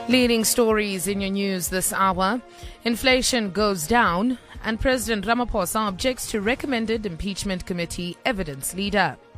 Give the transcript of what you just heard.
Leading stories in your news this hour. Inflation goes down and President Ramaphosa objects to recommended impeachment committee evidence leader.